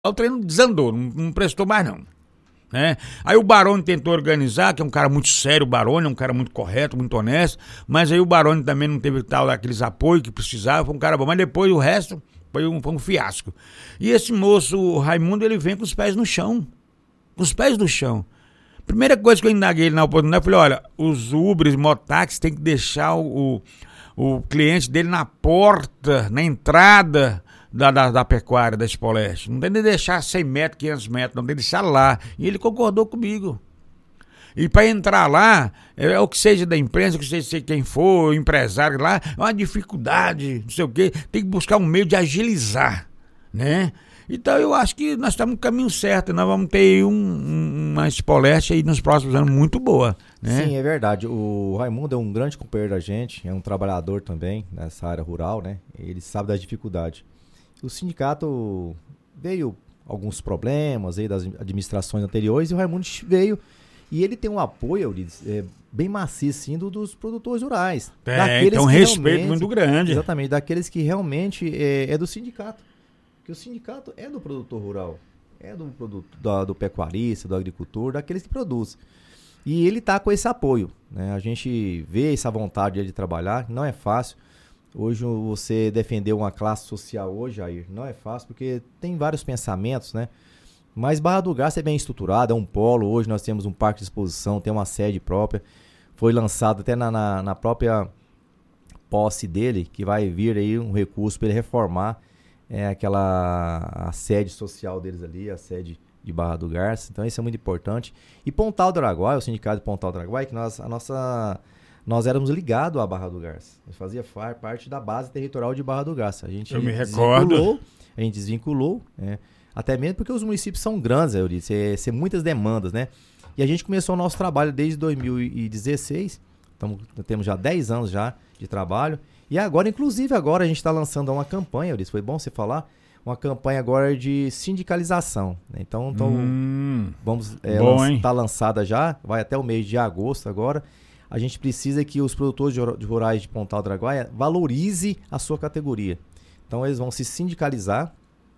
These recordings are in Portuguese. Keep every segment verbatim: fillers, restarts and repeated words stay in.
O treino desandou, não, não prestou mais não. Né? Aí o Baroni tentou organizar, que é um cara muito sério, o Baroni é um cara muito correto, muito honesto, mas aí o Baroni também não teve tal daqueles apoios que precisava, foi um cara bom, mas depois o resto foi um, foi um fiasco. E esse moço, o Raimundo, ele vem com os pés no chão, com os pés no chão. Primeira coisa que eu indaguei ele na oportunidade, eu falei, olha, os Ubers, mototáxis tem que deixar o, o, o cliente dele na porta, na entrada Da, da, da pecuária, da Expoleste. Não tem de deixar cem metros, quinhentos metros, não tem de deixar lá. E ele concordou comigo. E para entrar lá, é, é o que seja da imprensa, que seja quem for, o empresário lá, é uma dificuldade, não sei o quê. Tem que buscar um meio de agilizar, né? Então eu acho que nós estamos no caminho certo. Nós vamos ter um, um, uma Expoleste aí nos próximos anos muito boa, né? Sim, é verdade. O Raimundo é um grande companheiro da gente, é um trabalhador também nessa área rural, né? Ele sabe das dificuldades. O sindicato veio alguns problemas aí das administrações anteriores e o Raimundo veio e ele tem um apoio, Eurides, é, bem maciço sim, do, dos produtores rurais. É, tem um respeito muito grande. Exatamente, daqueles que realmente é, é do sindicato. Porque o sindicato é do produtor rural, é do, produto, do, do pecuarista, do agricultor, daqueles que produzem. E ele está com esse apoio, né? A gente vê essa vontade de trabalhar, não é fácil. Hoje você defender uma classe social hoje, Jair, não é fácil, porque tem vários pensamentos, né? Mas Barra do Garça é bem estruturada, é um polo. Hoje nós temos um parque de exposição, tem uma sede própria. Foi lançado até na, na, na própria posse dele, que vai vir aí um recurso para ele reformar é, aquela a sede social deles ali, a sede de Barra do Garça. Então isso é muito importante. E Pontal do Araguaia, o sindicato de Pontal do Araguaia, que nós, a nossa... Nós éramos ligados à Barra do Garça. Nós fazia parte da base territorial de Barra do Garça. A gente Eu me recordo. A gente desvinculou, né? Até mesmo porque os municípios são grandes, eu disse, é, é muitas demandas, né? E a gente começou o nosso trabalho desde dois mil e dezesseis. Tamo, temos já dez anos já de trabalho. E agora, inclusive, agora a gente está lançando uma campanha, eu disse, foi bom você falar, uma campanha agora de sindicalização. Né? Então, então hum, vamos é, bom, lança, tá lançada já, vai até o mês de agosto agora. A gente precisa que os produtores de rurais de Pontal do Araguaia valorize a sua categoria. Então eles vão se sindicalizar,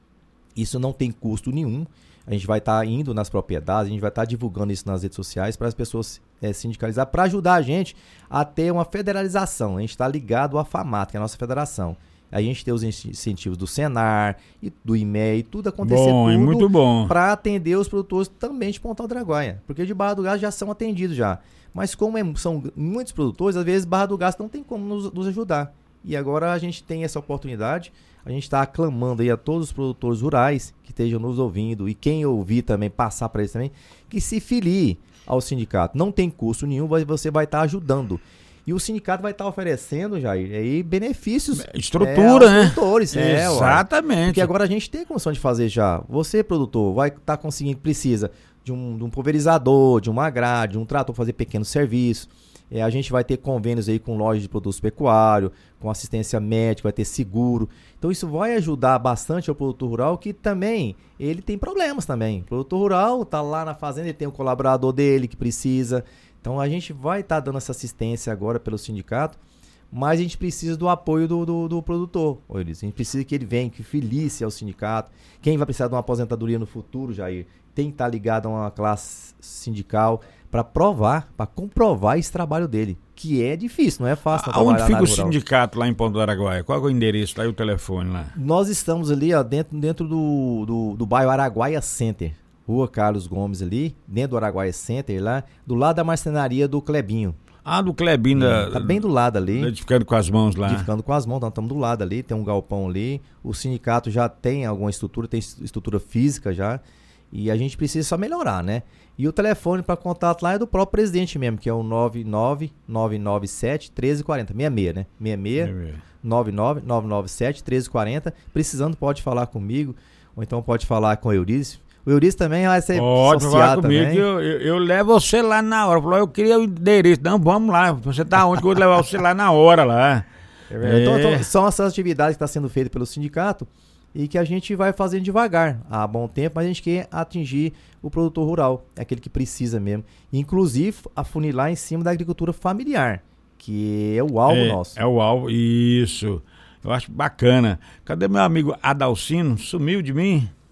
isso não tem custo nenhum. A gente vai estar tá indo nas propriedades, a gente vai estar tá divulgando isso nas redes sociais para as pessoas é, sindicalizar, para ajudar a gente a ter uma federalização. A gente está ligado à FAMAT, que é a nossa federação. A gente tem os incentivos do Senar, e do I M E I, tudo acontecer bom, tudo muito bom. Para atender os produtores também de Pontal do Araguaia. Porque de Barra do Garça já são atendidos já. Mas como é, são muitos produtores, às vezes Barra do Garça não tem como nos, nos ajudar. E agora a gente tem essa oportunidade, a gente está aclamando aí a todos os produtores rurais que estejam nos ouvindo e quem ouvir também, passar para eles também, que se filie ao sindicato. Não tem custo nenhum, mas você vai estar tá ajudando. E o sindicato vai estar tá oferecendo, Jair, aí benefícios. Estrutura, é, aos né? produtores. É, exatamente. Porque agora a gente tem condição de fazer já. Você, produtor, vai estar tá conseguindo, precisa de um, de um pulverizador, de uma grade, de um trator, fazer pequenos serviços. É, a gente vai ter convênios aí com lojas de produtos pecuários, com assistência médica, vai ter seguro. Então isso vai ajudar bastante ao produtor rural, que também, ele tem problemas também. O produtor rural está lá na fazenda, ele tem um colaborador dele que precisa. Então a gente vai estar tá dando essa assistência agora pelo sindicato, mas a gente precisa do apoio do, do, do produtor. A gente precisa que ele venha, que filie-se ao sindicato. Quem vai precisar de uma aposentadoria no futuro, Jair, tem que estar ligado a uma classe sindical para provar, para comprovar esse trabalho dele, que é difícil, não é fácil. Aonde fica o sindicato lá em Pontal do Araguaia? Qual é o endereço lá e o telefone lá? Nós estamos ali ó, dentro, dentro do, do, do bairro Araguaia Center, Rua Carlos Gomes ali, dentro do Araguaia Center, lá do lado da marcenaria do Clebinho. Ah, do Clebinho. Da, tá bem do lado ali. Edificando com as mãos lá. Edificando com as mãos, nós estamos do lado ali, tem um galpão ali. O sindicato já tem alguma estrutura, tem estrutura física já. E a gente precisa só melhorar, né? E o telefone para contato lá é do próprio presidente mesmo, que é o nove nove nove nove sete um três quatro zero, sessenta e seis, né? sessenta e seis, nove nove nove nove sete um três quatro zero. Precisando pode falar comigo, ou então pode falar com o Eurides. O Eurides também vai ser pode falar comigo, que eu, eu, eu levo você lá na hora. Falou, eu queria o endereço. Não, vamos lá, você tá onde que eu vou levar você lá na hora lá. É. Então, então, são essas atividades que estão sendo feitas pelo sindicato e que a gente vai fazendo devagar, há bom tempo, mas a gente quer atingir o produtor rural, é aquele que precisa mesmo. Inclusive, afunilar em cima da agricultura familiar, que é o alvo é, nosso. É o alvo, isso. Eu acho bacana. Cadê meu amigo Adalcino? Sumiu de mim?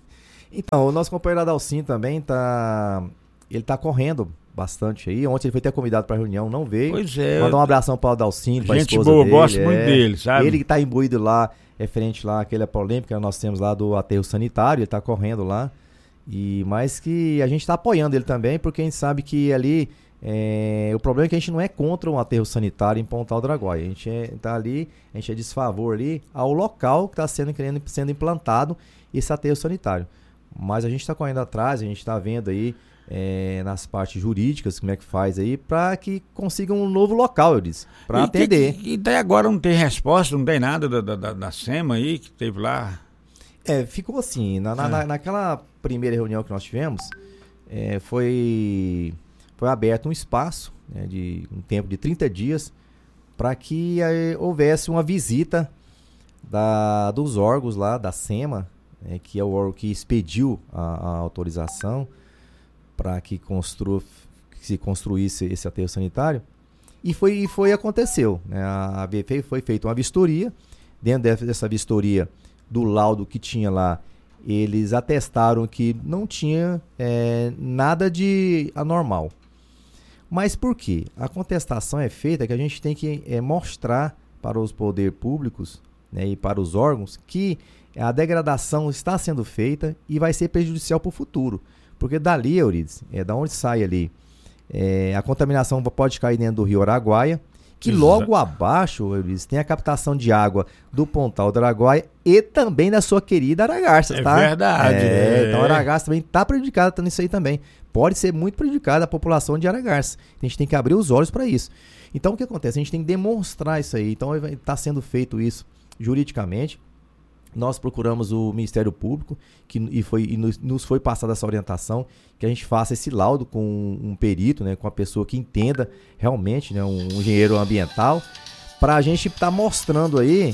Então, o nosso companheiro Adalcim também tá... Ele tá correndo bastante aí. Ontem ele foi até convidado para reunião, não veio. Pois é. Mandar um abração para o Adalcim, para a Gente esposa boa, dele. gosto é. muito dele, sabe? Ele que tá imbuído lá, referente lá àquela polêmica que nós temos lá do aterro sanitário, ele tá correndo lá. E mas que a gente tá apoiando ele também, porque a gente sabe que ali é, o problema é que a gente não é contra um aterro sanitário em Pontal do Araguaia. A gente é, tá ali, a gente é desfavor ali ao local que está sendo, querendo, sendo implantado esse aterro sanitário. Mas a gente está correndo atrás, a gente está vendo aí é, nas partes jurídicas como é que faz aí para que consiga um novo local, eu disse, para atender. E até agora não tem resposta, não tem nada da, da, da SEMA aí que teve lá. É, ficou assim, na, na, Ah. naquela primeira reunião que nós tivemos, é, foi, foi aberto um espaço, né, de um tempo de trinta dias para que é, houvesse uma visita da, dos órgãos lá, da SEMA, é, que é o órgão que expediu a, a autorização para que, constru, que se construísse esse aterro sanitário. E foi, e foi aconteceu. Né? A, a, foi feita uma vistoria. Dentro dessa vistoria, do laudo que tinha lá, eles atestaram que não tinha é, nada de anormal. Mas por quê? A contestação é feita que a gente tem que é, mostrar para os poderes públicos, né, e para os órgãos que a degradação está sendo feita e vai ser prejudicial para o futuro. Porque dali, Eurides, é da onde sai ali, é, a contaminação pode cair dentro do rio Araguaia, que Exato. Logo abaixo, Eurides, tem a captação de água do Pontal do Araguaia e também da sua querida Aragarças, É tá? verdade, É, é. então a Aragarças também está prejudicada nisso aí também. Pode ser muito prejudicada a população de Aragarças. A gente tem que abrir os olhos para isso. Então o que acontece? A gente tem que demonstrar isso aí. Então está sendo feito isso juridicamente. Nós procuramos o Ministério Público que, e, foi, e nos, nos foi passada essa orientação que a gente faça esse laudo com um, um perito, né, com uma pessoa que entenda realmente, né, um, um engenheiro ambiental, para a gente estar tá mostrando aí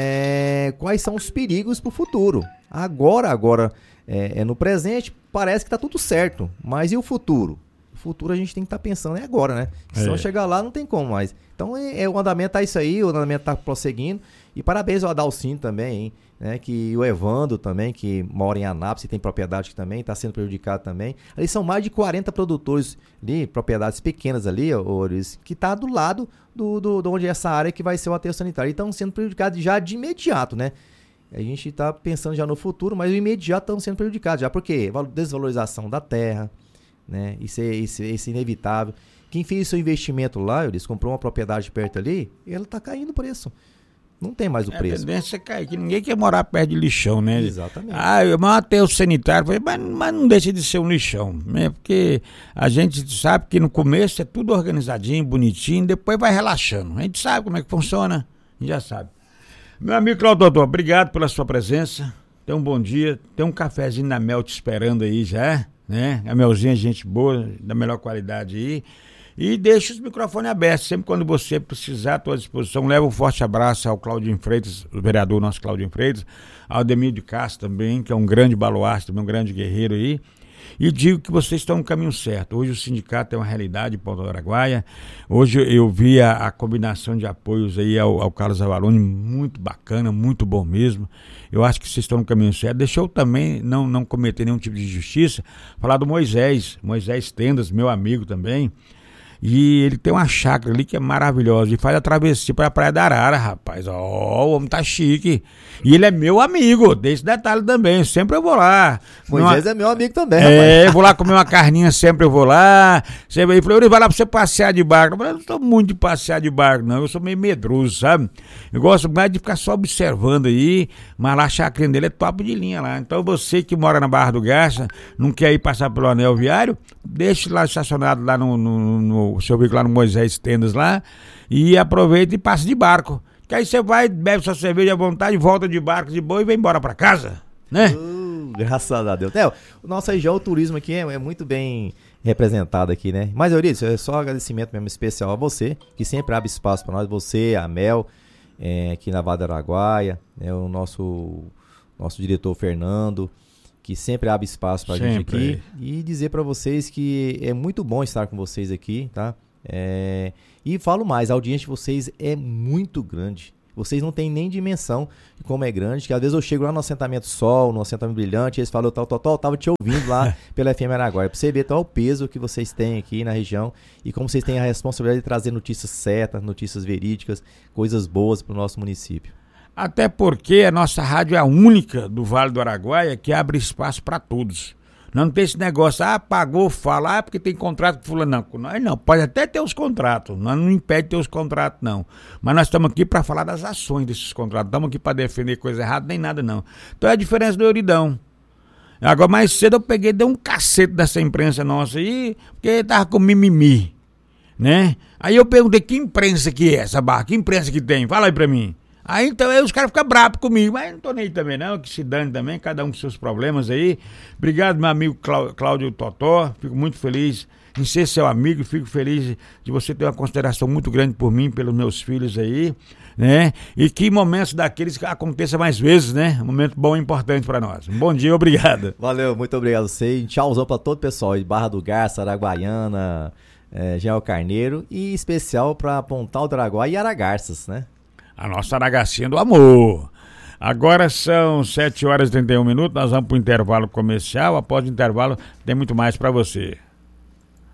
é, quais são os perigos para o futuro. Agora, agora é, é no presente, parece que está tudo certo, mas e o futuro? O futuro a gente tem que estar tá pensando é agora, né? Se não É. chegar lá, não tem como mais. Então é, é, o andamento tá isso aí, o andamento tá prosseguindo. E parabéns ao Adalcim também, hein? Né, que o Evandro também, que mora em Anápolis e tem propriedade aqui também, está sendo prejudicado também. Ali são mais de quarenta produtores ali, propriedades pequenas ali, Oris, que está do lado do, do, de onde é essa área que vai ser o aterro sanitário. E estão sendo prejudicados já de imediato, né? A gente está pensando já no futuro, mas o imediato estão sendo prejudicados já, porque desvalorização da terra, né? Isso é, isso, isso é inevitável. Quem fez seu investimento lá, Oris, comprou uma propriedade perto ali, ele está caindo o preço. Não tem mais o É, preço. a tendência é cair, que ninguém quer morar perto de lixão, né? Exatamente. Ah, eu mas aterro sanitário, mas, mas não deixa de ser um lixão, né? Porque a gente sabe que no começo é tudo organizadinho, bonitinho, depois vai relaxando. A gente sabe como é que funciona, a gente já sabe. Meu amigo Cláudio Doutor, obrigado pela sua presença. Tenha um bom dia. Tem um cafezinho da Mel te esperando aí já, né? A Melzinha é gente boa, da melhor qualidade aí. E deixa os microfones abertos, sempre quando você precisar, à tua disposição. Leva um forte abraço ao Claudinho Freitas, o vereador nosso Claudinho Freitas, ao Ademir de Castro também, que é um grande baluarte, também um grande guerreiro aí. E digo que vocês estão no caminho certo. Hoje o sindicato é uma realidade em Pontal do Araguaia. Hoje eu vi a, a combinação de apoios aí ao, ao Carlos Avalone, muito bacana, muito bom mesmo. Eu acho que vocês estão no caminho certo. Deixa eu também não, não cometer nenhum tipo de injustiça, falar do Moisés, Moisés Tendas, meu amigo também. E ele tem uma chácara ali que é maravilhosa. E faz a travessia para a Praia da Arara, rapaz. Ó, o homem tá chique. E ele é meu amigo, desse detalhe também. Sempre eu vou lá. Moisés Numa... é meu amigo também, É, rapaz. eu vou lá comer uma carninha, sempre eu vou lá. Sempre... Ele falou, ele vai lá pra você passear de barco. Eu falei, eu não sou muito de passear de barco, não. Eu sou meio medroso, sabe? Eu gosto mais de ficar só observando aí. Mas lá a chácara dele é top de linha lá. Então você que mora na Barra do Garça, não quer ir passar pelo anel viário, deixe lá estacionado lá no, no, no o seu veículo lá no Moisés Tendas lá, e aproveita e passa de barco. Que aí você vai, bebe sua cerveja à vontade, volta de barco de boa e vem embora pra casa, né? Uh, graças a Deus. É, o nosso região, o turismo aqui é, é muito bem representado aqui, né? Mas, Eurídio, é só agradecimento mesmo especial a você, que sempre abre espaço para nós, você, a Mel, é, aqui na Vada Araguaia, é, o nosso, nosso diretor Fernando, que sempre abre espaço pra gente aqui, e dizer pra vocês que é muito bom estar com vocês aqui, tá? É... E falo mais, a audiência de vocês é muito grande, Vocês não têm nem dimensão de como é grande, que às vezes eu chego lá no assentamento Sol, no assentamento Brilhante, e eles falam, tal, tal, tal, eu tava te ouvindo lá pela F M Araguaia. Pra você ver tal o peso que vocês têm aqui na região e como vocês têm a responsabilidade de trazer notícias certas, notícias verídicas, coisas boas pro nosso município. Até porque a nossa rádio é a única do Vale do Araguaia que abre espaço para todos. Não tem esse negócio, ah, pagou, fala, ah, porque tem contrato com fulano. Não, nós não, pode até ter os contratos, nós não impede ter os contratos, não. Mas nós estamos aqui para falar das ações desses contratos, estamos aqui para defender coisa errada, nem nada, não. Então é a diferença do Euridão. Agora, mais cedo eu peguei, dei um cacete dessa imprensa nossa aí, porque tava com mimimi, né? Aí eu perguntei, que imprensa que é essa barra? Que imprensa que tem? Fala aí pra mim. Aí então aí os caras ficam bravos comigo, mas não tô nem aí também não, que se dane também, cada um com seus problemas aí. Obrigado, meu amigo Clá- Cláudio Totó, fico muito feliz em ser seu amigo, fico feliz de você ter uma consideração muito grande por mim, pelos meus filhos aí, né? E que momentos daqueles que aconteçam mais vezes, né? Um momento bom e importante pra nós. Um bom dia, obrigado. Valeu, muito obrigado a você, e tchauzão pra todo o pessoal de Barra do Garça, Araguaiana, é, General Carneiro, e especial pra Pontal do Araguaia e Aragarças, né? A nossa Aragacinha do amor. Agora são sete horas e trinta e um minutos, nós vamos para o intervalo comercial. Após o intervalo tem muito mais para você.